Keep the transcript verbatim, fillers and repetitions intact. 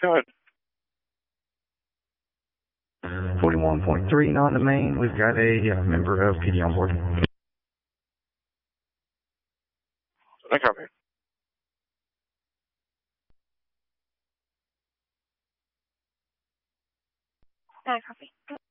Go ahead. forty-one point three, not the main. We've got a uh, member of P D on board. I copy. I copy.